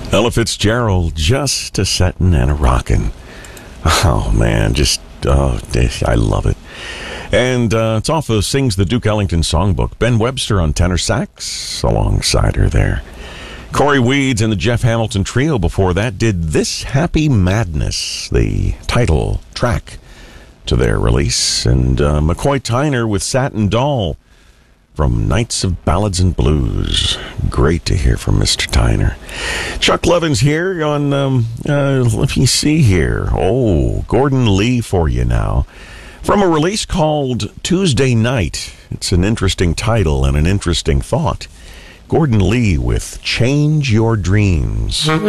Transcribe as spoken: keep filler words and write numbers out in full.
Ella Fitzgerald, just a settin' and a rockin'. Oh, man, just, oh, I love it. And uh, it's off of Sings the Duke Ellington Songbook. Ben Webster on tenor sax alongside her there. Corey Weeds and the Jeff Hamilton Trio before that did This Happy Madness, the title track to their release. And uh, McCoy Tyner with Satin Doll from Nights of Ballads and Blues. Great to hear from Mister Tyner. Chuck Levin's here on, um, uh, let me see here. Oh, Gordon Lee for you now. From a release called Tuesday Night. It's an interesting title and an interesting thought. Gordon Lee with Change Your Dreams.